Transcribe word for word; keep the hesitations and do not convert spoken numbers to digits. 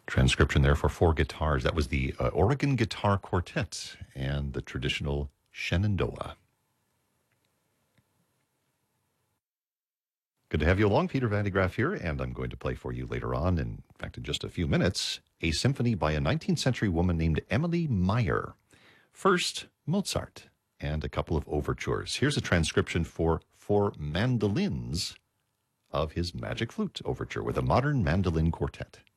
Transcription there for four guitars. That was the uh, Oregon Guitar Quartet and the traditional Shenandoah. Good to have you along. Peter Van de Graaff here, and I'm going to play for you later on, in fact, in just a few minutes, a symphony by a nineteenth century woman named Emily Meyer. First, Mozart, and a couple of overtures. Here's a transcription for four mandolins of his Magic Flute Overture with a modern mandolin quartet.